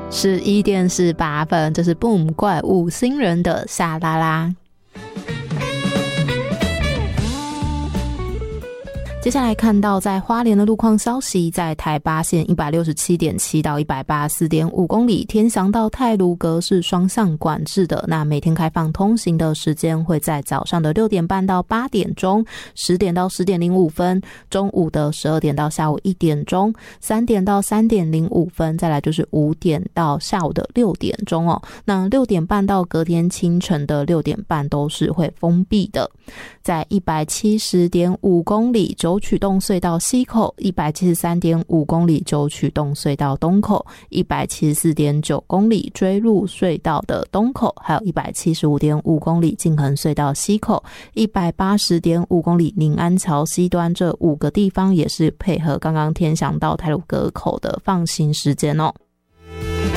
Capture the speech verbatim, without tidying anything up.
十一点十八分，这是 Boom 怪物新人的夏拉拉。接下来看到在花莲的路况消息，在台八线 一百六十七点七 到 一百八十四点五 公里，天祥到太鲁阁是双向管制的，那每天开放通行的时间会在早上的六点半到八点钟，十点到十点零五分，中午的十二点到下午一点钟，三点到三点零五分，再来就是五点到下午的六点钟哦。那六点半到隔天清晨的六点半都是会封闭的。在 一百七十点五 公里九曲洞隧道西口， 一百七十三点五 公里九曲洞隧道东口， 一百七十四点九 公里追鹿隧道的东口，还有 一百七十五点五 公里静恒隧道西口， 一百八十点五 公里宁安桥西端，这五个地方也是配合刚刚天祥到太鲁阁口的放行时间哦。